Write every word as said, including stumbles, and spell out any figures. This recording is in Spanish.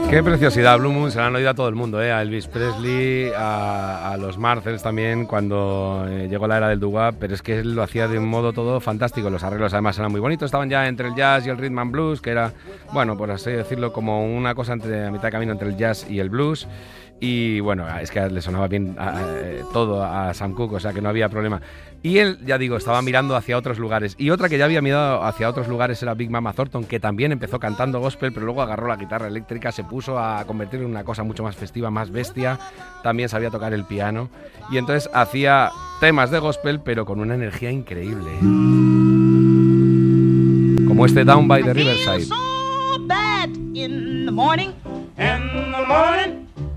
Qué preciosidad, Blue Moon, se la han oído a todo el mundo, ¿eh? A Elvis Presley, a, a los Marcels también, cuando eh, llegó la era del doo-wop, pero es que él lo hacía de un modo todo fantástico. Los arreglos además eran muy bonitos, estaban ya entre el jazz y el rhythm and blues, que era, bueno, por así decirlo, como una cosa entre, a mitad de camino entre el jazz y el blues. Y bueno, es que le sonaba bien a, a, todo a Sam Cooke, o sea que no había problema. Y él, ya digo, estaba mirando hacia otros lugares. Y otra que ya había mirado hacia otros lugares era Big Mama Thornton, que también empezó cantando gospel, pero luego agarró la guitarra eléctrica, se puso a convertirlo en una cosa mucho más festiva, más bestia. También sabía tocar el piano. Y entonces hacía temas de gospel, pero con una energía increíble, ¿eh? Como este Down by the Riverside. In the morning, in the morning.